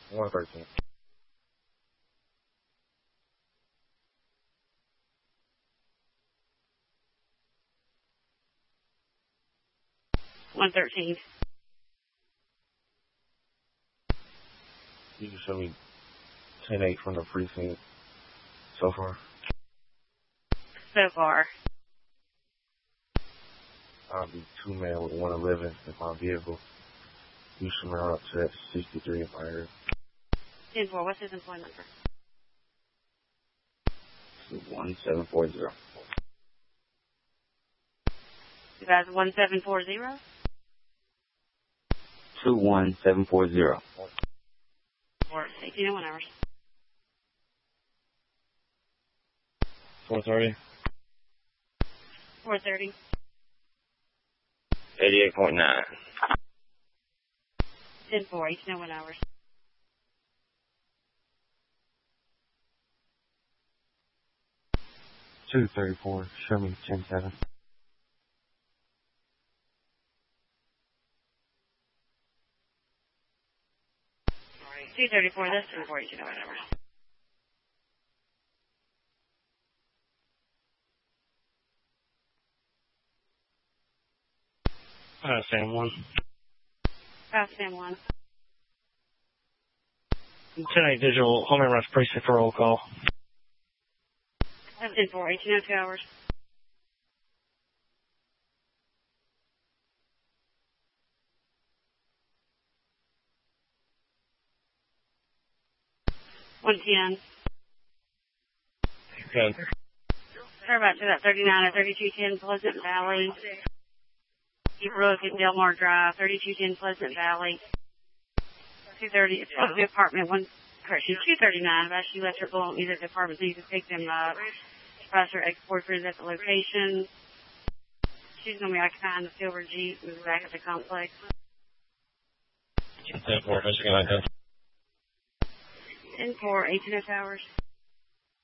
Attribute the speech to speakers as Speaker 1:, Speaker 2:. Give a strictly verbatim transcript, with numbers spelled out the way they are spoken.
Speaker 1: one thirteen.
Speaker 2: one thirteen.
Speaker 1: You can show me ten eight from the precinct so far.
Speaker 2: So far.
Speaker 1: I'll be two man with one eleven in my vehicle. You should run up to that sixty-three if I heard.
Speaker 2: ten four, what's his employment number?
Speaker 1: one seven four zero.
Speaker 2: You guys, one seven four zero?
Speaker 1: two one seven four zero.
Speaker 2: Or eighteen oh one hours.
Speaker 1: four thirty.
Speaker 2: four thirty.
Speaker 1: eighty-eight point nine.
Speaker 2: ten four, eighteen oh one hours.
Speaker 1: two thirty-four, show me ten seven.
Speaker 2: two thirty-four, that's ten four, eighteen oh one hours.
Speaker 3: Uh, Sam one.
Speaker 2: Pass Sam one.
Speaker 3: ten eight digital, Homeland Rush Precinct for roll call.
Speaker 2: ten four, eighteen oh two hours. one ten.
Speaker 3: Good.
Speaker 2: Sorry about that, thirty-nine at thirty-two ten Pleasant Valley. Brook and Delmar Drive, thirty-two ten Pleasant Valley. two thirty, it's supposed to be apartment one, correction, two thirty-nine. I've actually left her below either department so you can pick them up. Surprise her ex-boyfriend at the location. She's going to be occupying the silver Jeep in the back of the complex.
Speaker 3: ten four, Michigan, I
Speaker 2: ten four, eighteen oh two hours.